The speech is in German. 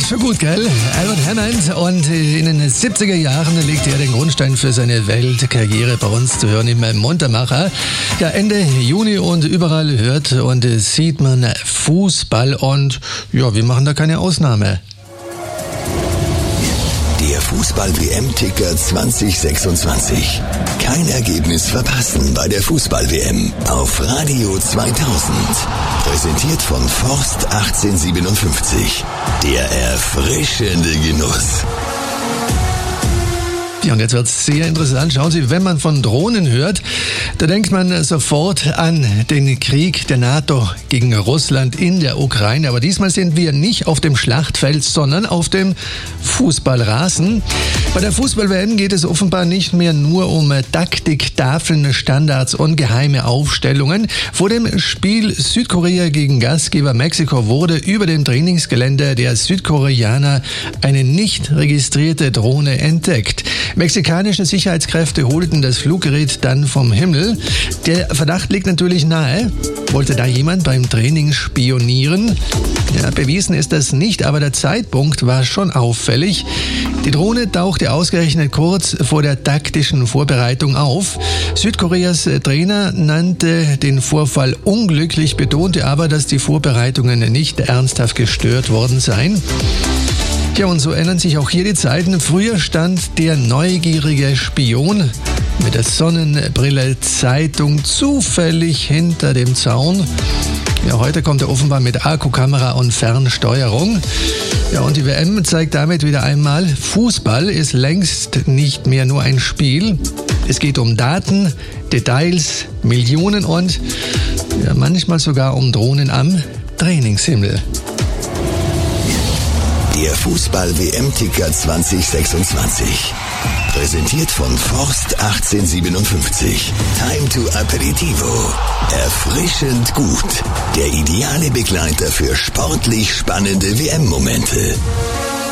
für gut, gell? Albert Hammond, und in den 70er Jahren legte er den Grundstein für seine Weltkarriere, bei uns zu hören im Muntermacher. Ja, Ende Juni und überall hört und sieht man Fußball und ja, wir machen da keine Ausnahme. Der Fußball-WM-Ticker 2026. Kein Ergebnis verpassen bei der Fußball-WM auf Radio 2000. Präsentiert von Forst 1857. Der erfrischende Genuss. Ja, und jetzt wird's sehr interessant. Schauen Sie, wenn man von Drohnen hört, da denkt man sofort an den Krieg der NATO gegen Russland in der Ukraine. Aber diesmal sind wir nicht auf dem Schlachtfeld, sondern auf dem Fußballrasen. Bei der Fußball-WM geht es offenbar nicht mehr nur um Taktiktafeln, Standards und geheime Aufstellungen. Vor dem Spiel Südkorea gegen Gastgeber Mexiko wurde über dem Trainingsgelände der Südkoreaner eine nicht registrierte Drohne entdeckt. Mexikanische Sicherheitskräfte holten das Fluggerät dann vom Himmel. Der Verdacht liegt natürlich nahe. Wollte da jemand beim Training spionieren? Ja, bewiesen ist das nicht, aber der Zeitpunkt war schon auffällig. Die Drohne tauchte ausgerechnet kurz vor der taktischen Vorbereitung auf. Südkoreas Trainer nannte den Vorfall unglücklich, betonte aber, dass die Vorbereitungen nicht ernsthaft gestört worden seien. Ja, und so ändern sich auch hier die Zeiten. Früher stand der neugierige Spion mit der Sonnenbrille Zeitung zufällig hinter dem Zaun. Ja, heute kommt er offenbar mit Akkukamera und Fernsteuerung. Ja, und die WM zeigt damit wieder einmal, Fußball ist längst nicht mehr nur ein Spiel. Es geht um Daten, Details, Millionen und ja, manchmal sogar um Drohnen am Trainingshimmel. Der Fußball-WM-Ticker 2026. Präsentiert von Forst 1857. Time to Aperitivo. Erfrischend gut. Der ideale Begleiter für sportlich spannende WM-Momente.